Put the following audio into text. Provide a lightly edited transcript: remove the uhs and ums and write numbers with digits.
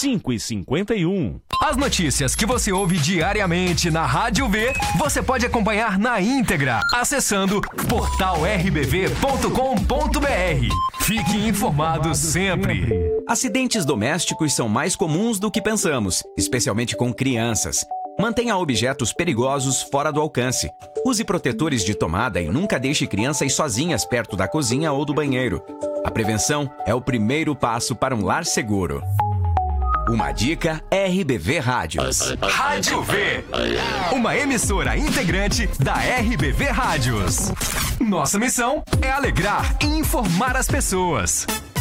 5h51. As notícias que você ouve diariamente na Rádio V, você pode acompanhar na íntegra, acessando portalrbv.com.br. Fique informado sempre. Acidentes domésticos são mais comuns do que pensamos, especialmente com crianças. Mantenha objetos perigosos fora do alcance. Use protetores de tomada e nunca deixe crianças sozinhas perto da cozinha ou do banheiro. A prevenção é o primeiro passo para um lar seguro. Uma dica RBV Rádios. Rádio V, uma emissora integrante da RBV Rádios. Nossa missão é alegrar e informar as pessoas.